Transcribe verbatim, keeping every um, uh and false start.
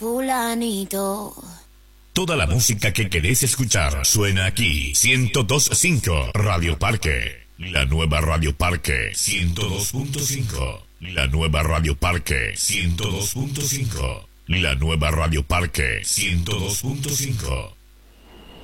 fulanito. Toda la música que querés escuchar suena aquí. ciento dos punto cinco Radio Parque. La nueva Radio Parque. ciento dos punto cinco. La nueva Radio Parque. ciento dos punto cinco. La nueva Radio Parque. ciento dos punto cinco.